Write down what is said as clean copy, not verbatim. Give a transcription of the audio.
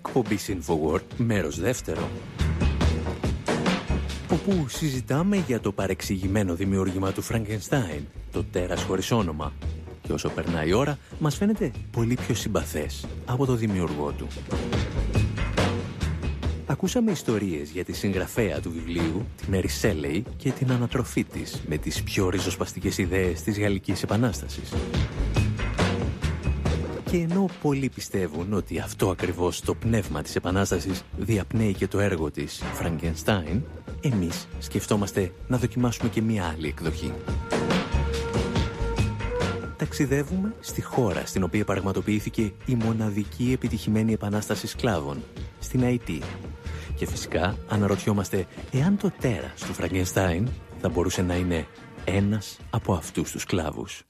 εκπομπής InfoWord, μέρος δεύτερο, όπου συζητάμε για το παρεξηγημένο δημιούργημα του Φραγκενστάιν, το τέρας χωρίς όνομα. Και όσο περνάει η ώρα, μας φαίνεται πολύ πιο συμπαθές από το δημιουργό του. Ακούσαμε ιστορίες για τη συγγραφέα του βιβλίου, τη Μέρι Σέλεϊ, και την ανατροφή της με τις πιο ριζοσπαστικές ιδέες της Γαλλικής Επανάστασης. Και ενώ πολλοί πιστεύουν ότι αυτό ακριβώς το πνεύμα της Επανάστασης διαπνέει και το έργο της Φραγκενστάιν, εμείς σκεφτόμαστε να δοκιμάσουμε και μία άλλη εκδοχή. Ταξιδεύουμε στη χώρα στην οποία πραγματοποιήθηκε η μοναδική επιτυχημένη επανάσταση σκλάβων, στην Αϊτή. Και φυσικά αναρωτιόμαστε εάν το τέρας του Φραγκενστάιν θα μπορούσε να είναι ένας από αυτούς τους σκλάβους.